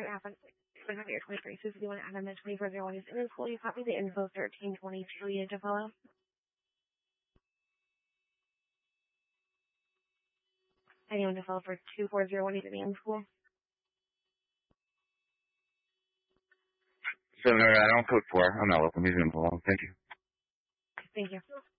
half on your 23. So if you want to add on the 2401 is in the school, you copy the info 1322 you to follow. Anyone to follow for 2401 is in school? 7, I don't code 4. I'm not welcome. He's in below. Thank you. Thank you.